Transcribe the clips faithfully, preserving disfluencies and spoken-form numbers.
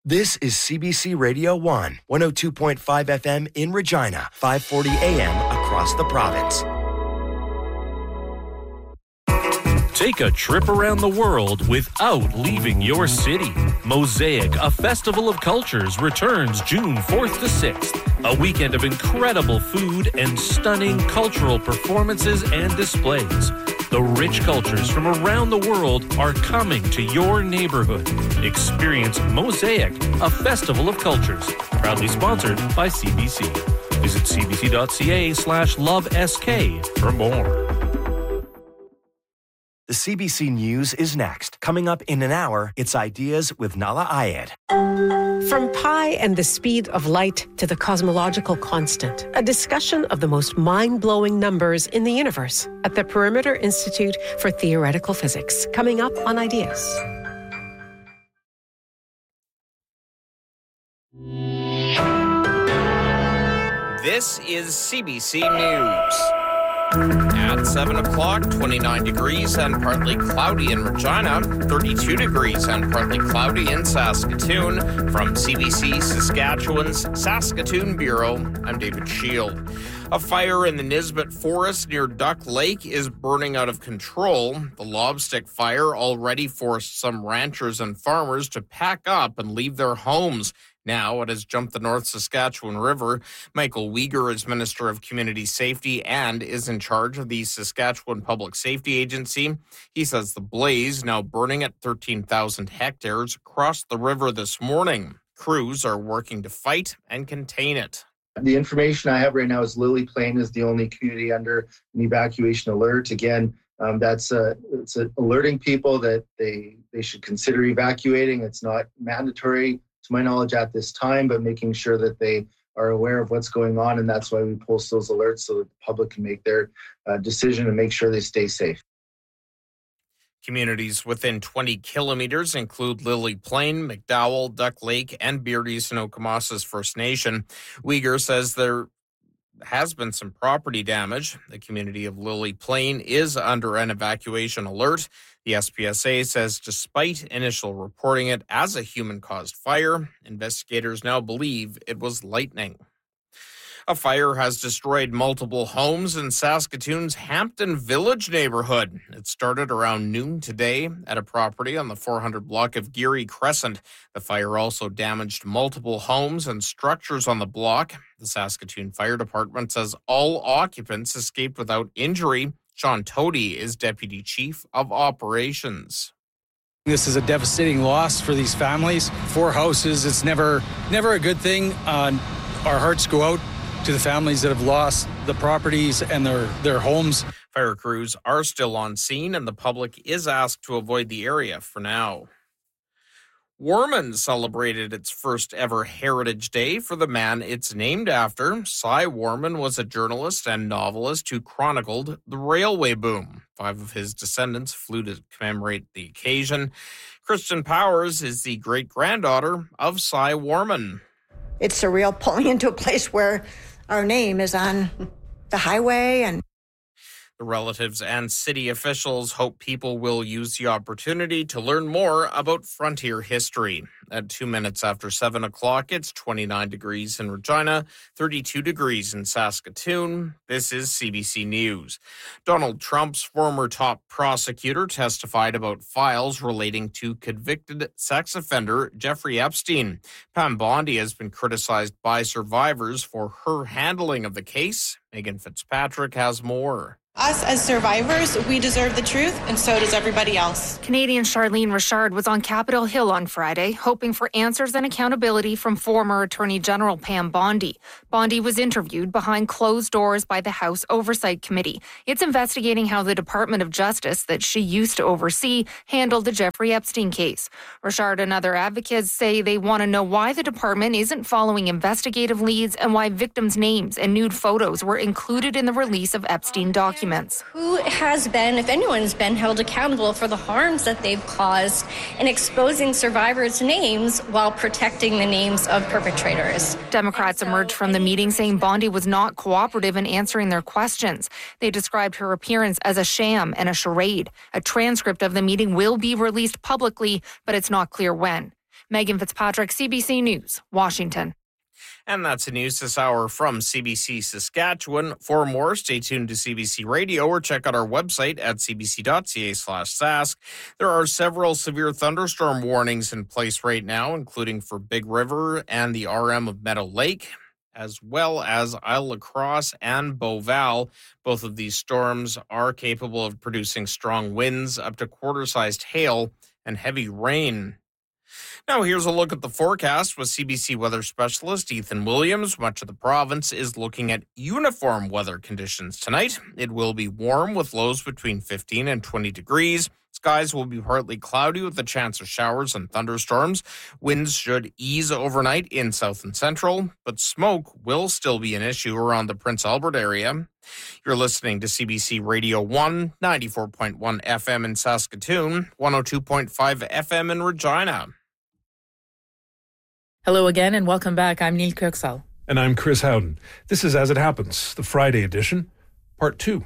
This is C B C Radio one, one oh two point five F M in Regina, five forty A M across the province. Take a trip around the world without leaving your city. Mosaic, a festival of cultures, returns June fourth to sixth. A weekend of incredible food and stunning cultural performances and displays. The rich cultures from around the world are coming to your neighborhood. Experience Mosaic, a festival of cultures. Proudly sponsored by C B C. Visit cbc.ca slash lovesk for more. The C B C News is next. Coming up in an hour, it's Ideas with Nala Ayed. From pi and the speed of light to the cosmological constant, a discussion of the most mind-blowing numbers in the universe at the Perimeter Institute for Theoretical Physics. Coming up on Ideas. This is C B C News. At seven o'clock, twenty-nine degrees and partly cloudy in Regina, thirty-two degrees and partly cloudy in Saskatoon. From C B C Saskatchewan's Saskatoon Bureau, I'm David Shield. A fire in the Nisbet Forest near Duck Lake is burning out of control. The lobstick fire already forced some ranchers and farmers to pack up and leave their homes. Now it has jumped the North Saskatchewan River. Michael Uyghur is Minister of Community Safety and is in charge of the Saskatchewan Public Safety Agency. He says the blaze, now burning at thirteen thousand hectares, crossed the river this morning. Crews are working to fight and contain it. The information I have right now is Lily Plain is the only community under an evacuation alert. Again, um, that's uh, it's uh, alerting people that they, they should consider evacuating. It's not mandatory, to my knowledge, at this time, but making sure that they are aware of what's going on. And that's why we post those alerts so that the public can make their uh, decision and make sure they stay safe. Communities within twenty kilometers include Lily Plain, McDowell, Duck Lake, and Beardy's and Okamasas First Nation. Uyghur says there has been some property damage. The community of Lily Plain is under an evacuation alert. The S P S A says despite initial reporting it as a human-caused fire, investigators now believe it was lightning. A fire has destroyed multiple homes in Saskatoon's Hampton Village neighborhood. It started around noon today at a property on the four hundred block of Geary Crescent. The fire also damaged multiple homes and structures on the block. The Saskatoon Fire Department says all occupants escaped without injury. Sean Tody is Deputy Chief of Operations. This is a devastating loss for these families. Four houses, it's never never a good thing. Uh, our hearts go out to the families that have lost the properties and their, their homes. Fire crews are still on scene and the public is asked to avoid the area for now. Warman celebrated its first ever Heritage Day for the man it's named after. Cy Warman was a journalist and novelist who chronicled the railway boom. Five of his descendants flew to commemorate the occasion. Kristen Powers is the great-granddaughter of Cy Warman. It's surreal pulling into a place where our name is on the highway. And the relatives and city officials hope people will use the opportunity to learn more about frontier history. At two minutes after seven o'clock, it's twenty-nine degrees in Regina, thirty-two degrees in Saskatoon. This is C B C News. Donald Trump's former top prosecutor testified about files relating to convicted sex offender Jeffrey Epstein. Pam Bondi has been criticized by survivors for her handling of the case. Megan Fitzpatrick has more. Us as survivors, we deserve the truth, and so does everybody else. Canadian Charlene Richard was on Capitol Hill on Friday, hoping for answers and accountability from former Attorney General Pam Bondi. Bondi was interviewed behind closed doors by the House Oversight Committee. It's investigating how the Department of Justice, that she used to oversee, handled the Jeffrey Epstein case. Richard and other advocates say they want to know why the department isn't following investigative leads and why victims' names and nude photos were included in the release of Epstein documents. Who has been, if anyone's been, held accountable for the harms that they've caused in exposing survivors' names while protecting the names of perpetrators? Democrats so, emerged from the meeting saying Bondi was not cooperative in answering their questions. They described her appearance as a sham and a charade. A transcript of the meeting will be released publicly, but it's not clear when. Megan Fitzpatrick, C B C News, Washington. And that's the news this hour from C B C Saskatchewan. For more, stay tuned to C B C Radio or check out our website at cbc.ca slash sask. There are several severe thunderstorm warnings in place right now, including for Big River and the R M of Meadow Lake, as well as Isle La Crosse and Beauval. Both of these storms are capable of producing strong winds, up to quarter-sized hail, and heavy rain. Now here's a look at the forecast with C B C weather specialist Ethan Williams. Much of the province is looking at uniform weather conditions tonight. It will be warm with lows between fifteen and twenty degrees. Skies will be partly cloudy with a chance of showers and thunderstorms. Winds should ease overnight in south and central, but smoke will still be an issue around the Prince Albert area. You're listening to C B C Radio one, ninety-four point one F M in Saskatoon, one oh two point five F M in Regina. Hello again and welcome back. I'm Neil Kirksall. And I'm Chris Howden. This is As It Happens, the Friday edition, part two.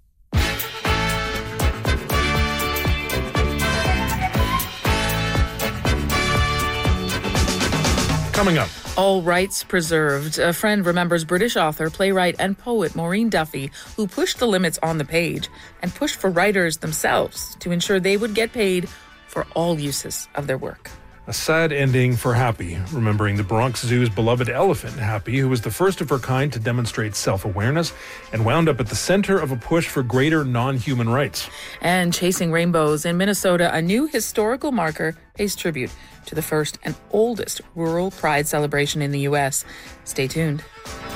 Coming up. All rights preserved. A friend remembers British author, playwright, and poet Maureen Duffy, who pushed the limits on the page and pushed for writers themselves to ensure they would get paid for all uses of their work. A sad ending for Happy, remembering the Bronx Zoo's beloved elephant, Happy, who was the first of her kind to demonstrate self-awareness and wound up at the center of a push for greater non-human rights. And Chasing Rainbows in Minnesota, a new historical marker pays tribute to the first and oldest rural pride celebration in the U S. Stay tuned.